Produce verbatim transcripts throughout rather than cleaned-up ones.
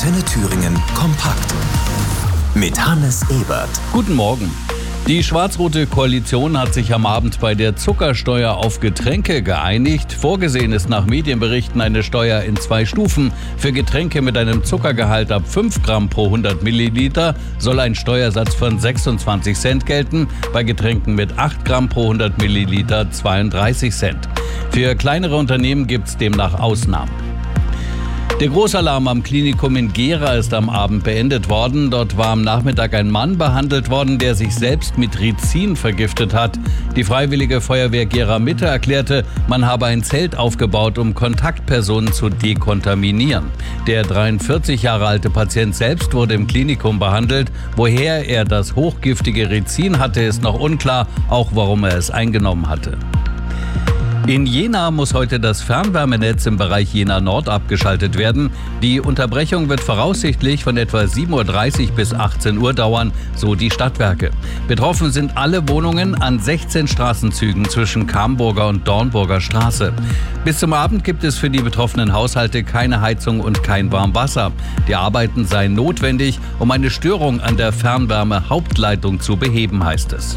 Antenne Thüringen kompakt. Mit Hannes Ebert. Guten Morgen. Die schwarz-rote Koalition hat sich am Abend bei der Zuckersteuer auf Getränke geeinigt. Vorgesehen ist nach Medienberichten eine Steuer in zwei Stufen. Für Getränke mit einem Zuckergehalt ab fünf Gramm pro hundert Milliliter soll ein Steuersatz von sechsundzwanzig Cent gelten, bei Getränken mit acht Gramm pro hundert Milliliter zweiunddreißig Cent. Für kleinere Unternehmen gibt es demnach Ausnahmen. Der Großalarm am Klinikum in Gera ist am Abend beendet worden. Dort war am Nachmittag ein Mann behandelt worden, der sich selbst mit Rizin vergiftet hat. Die Freiwillige Feuerwehr Gera Mitte erklärte, man habe ein Zelt aufgebaut, um Kontaktpersonen zu dekontaminieren. Der dreiundvierzig Jahre alte Patient selbst wurde im Klinikum behandelt. Woher er das hochgiftige Rizin hatte, ist noch unklar, auch warum er es eingenommen hatte. In Jena muss heute das Fernwärmenetz im Bereich Jena Nord abgeschaltet werden. Die Unterbrechung wird voraussichtlich von etwa sieben Uhr dreißig bis achtzehn Uhr dauern, so die Stadtwerke. Betroffen sind alle Wohnungen an sechzehn Straßenzügen zwischen Kamburger und Dornburger Straße. Bis zum Abend gibt es für die betroffenen Haushalte keine Heizung und kein Warmwasser. Die Arbeiten seien notwendig, um eine Störung an der Fernwärme-Hauptleitung zu beheben, heißt es.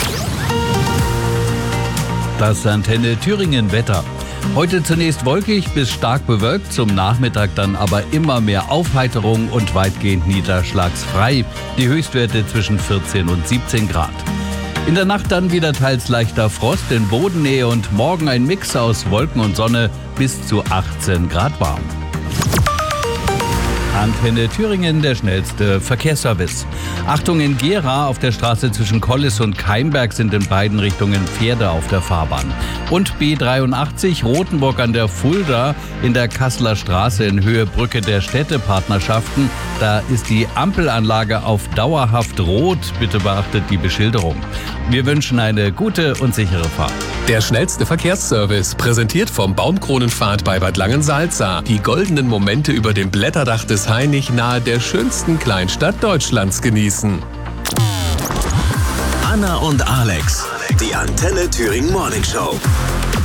Das Antenne Thüringen Wetter. Heute zunächst wolkig bis stark bewölkt, zum Nachmittag dann aber immer mehr Aufheiterung und weitgehend niederschlagsfrei. Die Höchstwerte zwischen vierzehn und siebzehn Grad. In der Nacht dann wieder teils leichter Frost in Bodennähe und morgen ein Mix aus Wolken und Sonne bis zu achtzehn Grad warm. Antenne Thüringen, der schnellste Verkehrsservice. Achtung, in Gera auf der Straße zwischen Kollis und Keimberg sind in beiden Richtungen Pferde auf der Fahrbahn. Und B dreiundachtzig Rothenburg an der Fulda in der Kasseler Straße in Höhe Brücke der Städtepartnerschaften. Da ist die Ampelanlage auf dauerhaft rot. Bitte beachtet die Beschilderung. Wir wünschen eine gute und sichere Fahrt. Der schnellste Verkehrsservice, präsentiert vom Baumkronenpfad bei Bad Langensalza. Die goldenen Momente über dem Blätterdach des Hainich nahe der schönsten Kleinstadt Deutschlands genießen. Anna und Alex, die Antenne Thüringen Morning Show.